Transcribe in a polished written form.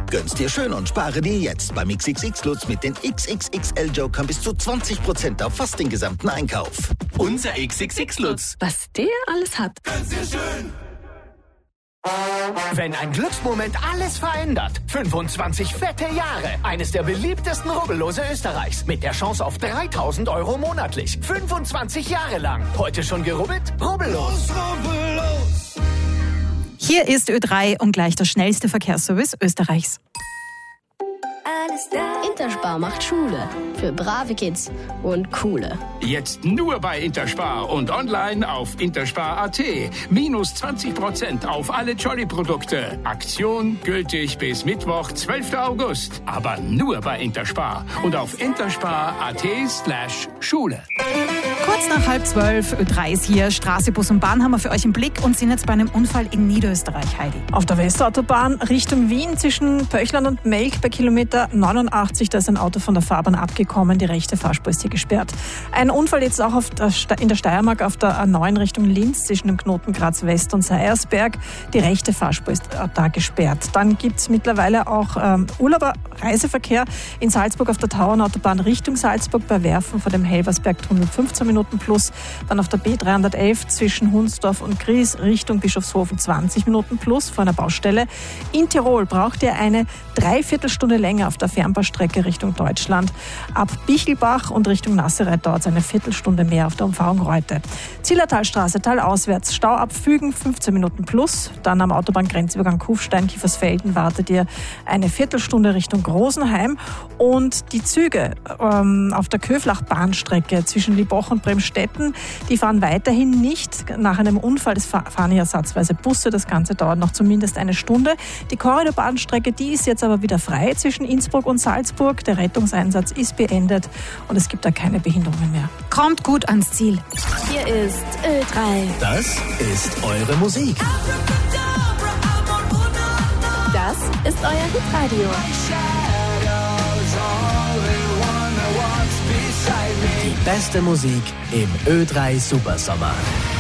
Gönn's dir schön und spare dir jetzt beim XXX Lutz mit den XXXL Jokern bis zu 20% auf fast den gesamten Einkauf. Unser XXX Lutz. Was der alles hat. Gönn's dir schön. Wenn ein Glücksmoment alles verändert. 25 fette Jahre. Eines der beliebtesten Rubbellose Österreichs. Mit der Chance auf 3.000 € monatlich. 25 Jahre lang. Heute schon gerubbelt? Rubbellos. Rubbellos. Hier ist Ö3 und gleich der schnellste Verkehrsservice Österreichs. Interspar macht Schule für brave Kids und coole. Jetzt nur bei Interspar und online auf interspar.at. Minus 20% auf alle Jolly-Produkte. Aktion gültig bis Mittwoch, 12. August. Aber nur bei Interspar und auf interspar.at/Schule. Kurz nach 11:30, Ö3 ist hier. Straße, Bus und Bahn haben wir für euch im Blick und sind jetzt bei einem Unfall in Niederösterreich, Heidi. Auf der Westautobahn Richtung Wien zwischen Pöchland und Melk bei Kilometer 89, da ist ein Auto von der Fahrbahn abgekommen, die rechte Fahrspur ist hier gesperrt. Ein Unfall jetzt auch in der Steiermark auf der A9 Richtung Linz zwischen dem Knoten Graz West und Seiersberg. Die rechte Fahrspur ist da gesperrt. Dann gibt es mittlerweile auch Urlauber-Reiseverkehr in Salzburg auf der Tauernautobahn Richtung Salzburg bei Werfen vor dem Helversberg-Tunnel 15 Minuten plus. Dann auf der B311 zwischen Hunsdorf und Gries Richtung Bischofshofen 20 Minuten plus vor einer Baustelle. In Tirol braucht ihr eine Dreiviertelstunde länger auf der Fernbaustrecke Richtung Deutschland. Ab Bichelbach und Richtung Nassereit dauert es eine Viertelstunde mehr auf der Umfahrung Reute. Zillertalstraße, talauswärts, Stau ab Fügen 15 Minuten plus. Dann am Autobahngrenzübergang Kufstein, Kiefersfelden wartet ihr eine Viertelstunde Richtung Rosenheim. Und die Züge auf der Köflach-Bahnstrecke zwischen Liboch und Bremstetten, die fahren weiterhin nicht. Nach einem Unfall, das fahren hier ersatzweise Busse. Das Ganze dauert noch zumindest eine Stunde. Die Korridorbahnstrecke, die ist jetzt aber wieder frei zwischen Innsbruck und Salzburg. Der Rettungseinsatz ist beendet und es gibt da keine Behinderungen mehr. Kommt gut ans Ziel. Hier ist Ö3. Das ist eure Musik. Das ist euer Hitradio. Die beste Musik im Ö3 Supersommer.